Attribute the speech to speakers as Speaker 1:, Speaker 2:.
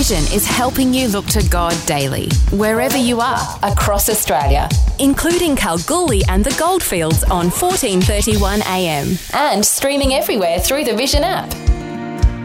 Speaker 1: Vision is helping you look to God daily, wherever you are, across Australia, including Kalgoorlie and the Goldfields on 14:31 a.m. and streaming everywhere through the Vision app.